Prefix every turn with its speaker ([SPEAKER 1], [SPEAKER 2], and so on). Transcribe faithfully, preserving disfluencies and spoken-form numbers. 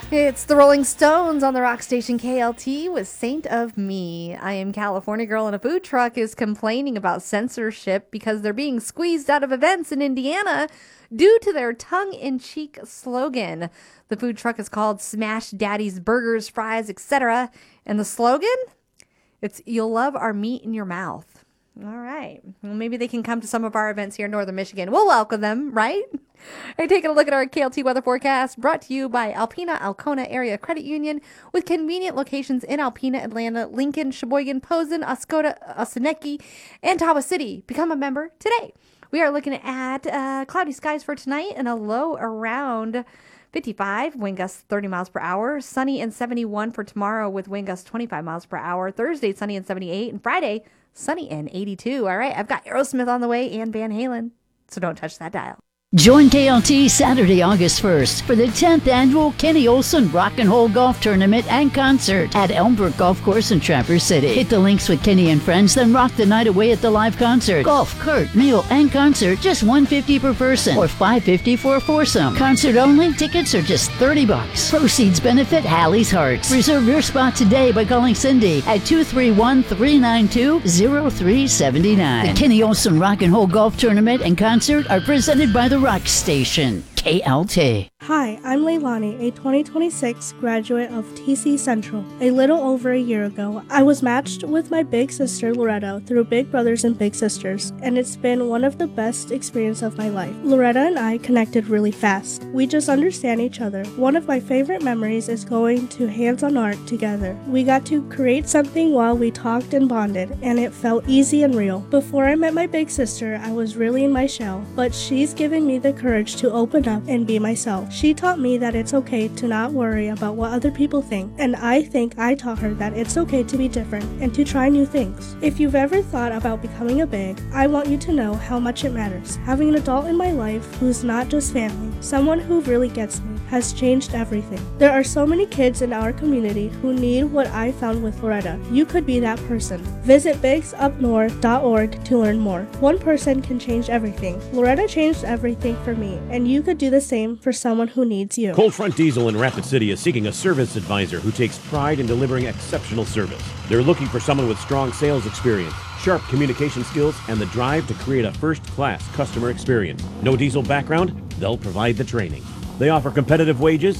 [SPEAKER 1] It's the Rolling Stones on the rock station K L T with Saint of Me. I am California Girl, and a food truck is complaining about censorship because they're being squeezed out of events in Indiana due to their tongue-in-cheek slogan. The food truck is called Smash Daddy's Burgers, Fries, et cetera. And the slogan? It's, "You'll love our meat in your mouth." All right. Well, maybe they can come to some of our events here in Northern Michigan. We'll welcome them, right? Hey, taking a look at our K L T weather forecast, brought to you by Alpena Alcona Area Credit Union, with convenient locations in Alpena, Atlanta, Lincoln, Sheboygan, Posen, Oscoda, Osaneki, and Tawa City. Become a member today. We are looking at uh, cloudy skies for tonight and a low around fifty-five, wind gusts thirty miles per hour. Sunny and seventy-one for tomorrow with wind gusts twenty-five miles per hour. Thursday, sunny and seventy-eight, and Friday, sunny and eighty-two. All right, I've got Aerosmith on the way and Van Halen, so don't touch that dial.
[SPEAKER 2] Join K L T Saturday, August first for the tenth annual Kenny Olson Rock and Roll Golf Tournament and Concert at Elmbrook Golf Course in Traverse City. Hit the links with Kenny and friends, then rock the night away at the live concert. Golf, cart, meal, and concert, just one hundred fifty dollars per person or five hundred fifty dollars for a foursome. Concert only, tickets are just thirty bucks. Proceeds benefit Hallie's Hearts. Reserve your spot today by calling Cindy at two three one, three nine two, zero three seven nine. The Kenny Olson Rock and Roll Golf Tournament and Concert are presented by the Rock Station, K L T.
[SPEAKER 3] Hi, I'm Leilani, a twenty twenty-six graduate of T C Central. A little over a year ago, I was matched with my big sister Loretta through Big Brothers and Big Sisters, and it's been one of the best experiences of my life. Loretta and I connected really fast. We just understand each other. One of my favorite memories is going to hands-on art together. We got to create something while we talked and bonded, and it felt easy and real. Before I met my big sister, I was really in my shell, but she's given me the courage to open up and be myself. She taught me that it's okay to not worry about what other people think, and I think I taught her that it's okay to be different and to try new things. If you've ever thought about becoming a big, I want you to know how much it matters. Having an adult in my life who's not just family, someone who really gets me, has changed everything. There are so many kids in our community who need what I found with Loretta. You could be that person. Visit bigs up north dot org to learn more. One person can change everything. Loretta changed everything for me, and you could do the same for someone who needs you.
[SPEAKER 4] Cold Front Diesel in Rapid City is seeking a service advisor who takes pride in delivering exceptional service. They're looking for someone with strong sales experience, sharp communication skills, and the drive to create a first-class customer experience. No diesel background? They'll provide the training. They offer competitive wages